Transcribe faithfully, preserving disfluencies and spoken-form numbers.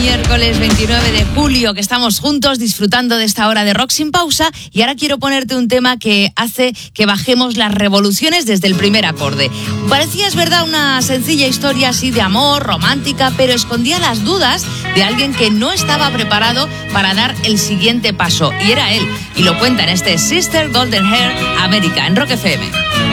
miércoles veintinueve de julio, que estamos juntos disfrutando de esta hora de rock sin pausa, y ahora quiero ponerte un tema que hace que bajemos las revoluciones desde el primer acorde. Parecía, es verdad, una sencilla historia así de amor, romántica, pero escondía las dudas de alguien que no estaba preparado para dar el siguiente paso, y era él, y lo cuenta en este Sister Golden Hair América en Rock F M.